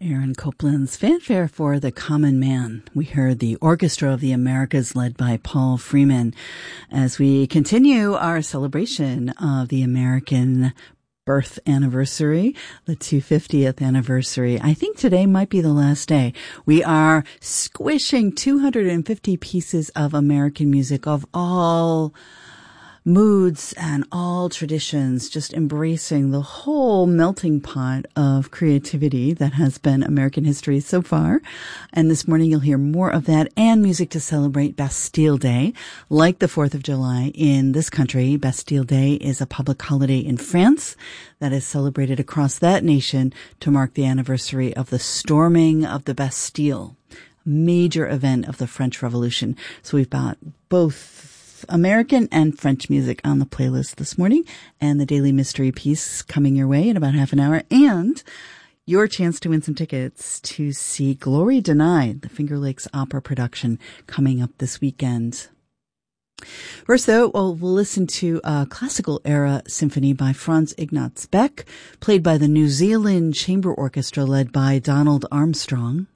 Aaron Copland's Fanfare for the Common Man. We heard the Orchestra of the Americas led by Paul Freeman as we continue our celebration of the American birth anniversary, the 250th anniversary. I think today might be the last day. We are squishing 250 pieces of American music of all moods and all traditions, just embracing the whole melting pot of creativity that has been American history so far. And this morning you'll hear more of that and music to celebrate Bastille Day. Like the 4th of July in this country, Bastille Day is a public holiday in France that is celebrated across that nation to mark the anniversary of the storming of the Bastille, major event of the French Revolution. So we've got both American and French music on the playlist this morning, and the Daily Mystery piece coming your way in about half an hour, and your chance to win some tickets to see Glory Denied, the Finger Lakes Opera production coming up this weekend. First, though, we'll listen to a classical era symphony by Franz Ignaz Beck, played by the New Zealand Chamber Orchestra led by Donald Armstrong.